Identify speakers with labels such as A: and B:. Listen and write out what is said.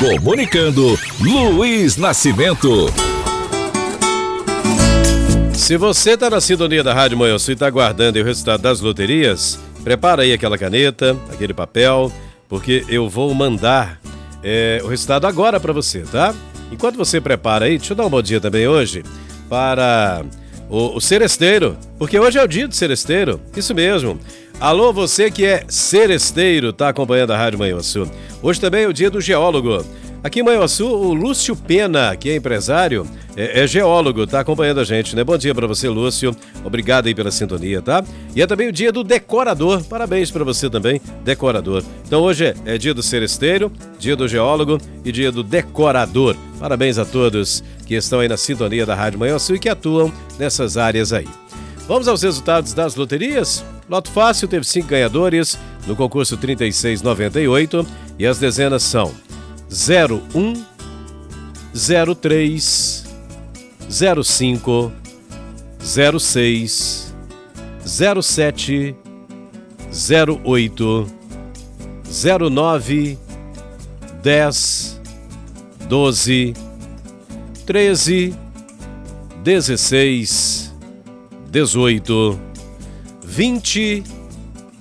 A: Comunicando, Luiz Nascimento.
B: Se você está na sintonia da Rádio Manhã Sul e está aguardando o resultado das loterias, prepara aí aquela caneta, aquele papel, porque eu vou mandar o resultado agora para você, tá? Enquanto você prepara aí, deixa eu dar um bom dia também hoje para o seresteiro, porque hoje é o dia do seresteiro, isso mesmo. Alô, você que é seresteiro, tá acompanhando a Rádio Manhuaçu. Hoje também é o dia do geólogo. Aqui em Manhuaçu, o Lúcio Pena, que é empresário, é geólogo, tá acompanhando a gente, né? Bom dia pra você, Lúcio. Obrigado aí pela sintonia, tá? E é também o dia do decorador. Parabéns pra você também, decorador. Então hoje é dia do seresteiro, dia do geólogo e dia do decorador. Parabéns a todos que estão aí na sintonia da Rádio Manhuaçu e que atuam nessas áreas aí. Vamos aos resultados das loterias? Loto Fácil teve 5 ganhadores no concurso 3698 e as dezenas são 01, 03, 05, 06, 07, 08, 09, 10, 12, 13, 16, 18, 20